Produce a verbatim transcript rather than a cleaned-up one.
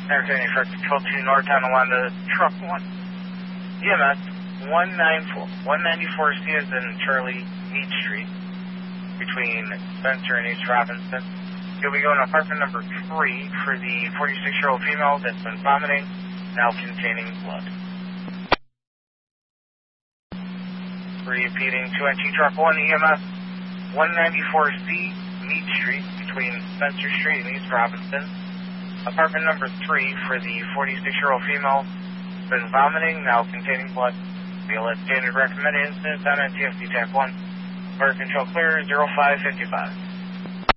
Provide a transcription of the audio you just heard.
Entertaining truck twelve two North on the line to truck one. E M S one ninety-four, one ninety-four C is in Charlie Meade Street between Spencer and East Robinson. You'll be going to apartment number three for the forty-six-year-old female that's been vomiting, now containing blood. Repeating, two N T truck one, E M S one ninety-four C, Meade Street between Spencer Street and East Robinson. Apartment number three for the forty-six-year-old female, been vomiting, now containing blood. We'll let standard recommended incidents on N T F C T A C one. Fire control clear, zero five five five.